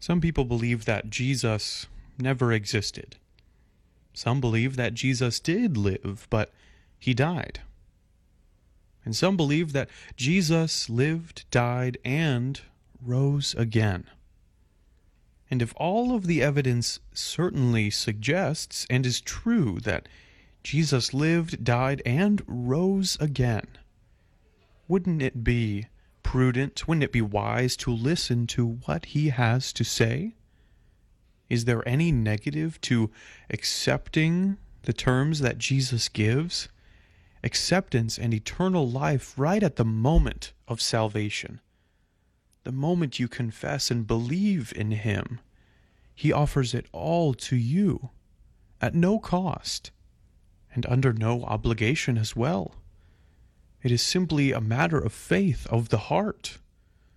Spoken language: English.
Some people believe that Jesus never existed. Some believe that Jesus did live, but he died. And some believe that Jesus lived, died, and rose again. And if all of the evidence certainly suggests and is true that Jesus lived, died, and rose again, wouldn't it be prudent, wouldn't it be wise to listen to what he has to say? Is there any negative to accepting the terms that Jesus gives? Acceptance and eternal life right at the moment of salvation. The moment you confess and believe in him, he offers it all to you at no cost and under no obligation as well. It is simply a matter of faith of the heart.